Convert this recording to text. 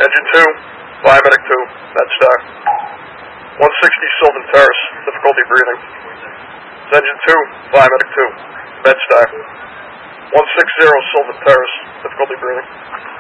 Engine 2, Diabetic 2, MedStar. 160 Sylvan Terrace, difficulty breathing. Engine 2, Diabetic 2, MedStar. 160 Sylvan Terrace, difficulty breathing.